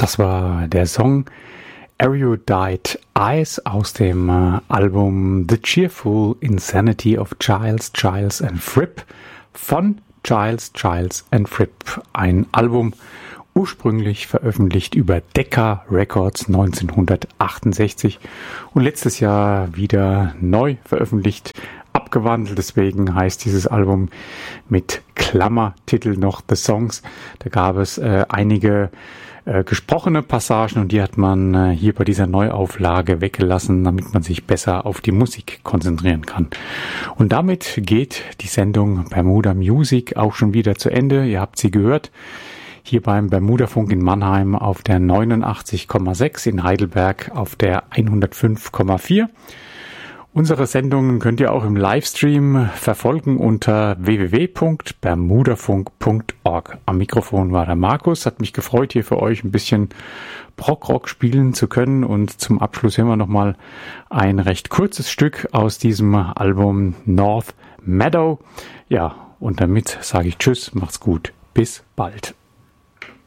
Das war der Song Erudite Eyes aus dem Album The Cheerful Insanity of Giles, Giles and Fripp von Giles, Giles and Fripp. Ein Album ursprünglich veröffentlicht über Decca Records 1968 und letztes Jahr wieder neu veröffentlicht, abgewandelt. Deswegen heißt dieses Album mit Klammertitel noch The Songs. Da gab es einige gesprochene Passagen und die hat man hier bei dieser Neuauflage weggelassen, damit man sich besser auf die Musik konzentrieren kann. Und damit geht die Sendung Bermuda Music auch schon wieder zu Ende. Ihr habt sie gehört. Hier beim Bermuda-Funk in Mannheim auf der 89,6, in Heidelberg auf der 105,4. Unsere Sendungen könnt ihr auch im Livestream verfolgen unter www.bermudafunk.org. Am Mikrofon war der Markus. Hat mich gefreut, hier für euch ein bisschen Prog-Rock spielen zu können. Und zum Abschluss hören wir nochmal ein recht kurzes Stück aus diesem Album North Meadow. Ja, und damit sage ich Tschüss, macht's gut, bis bald.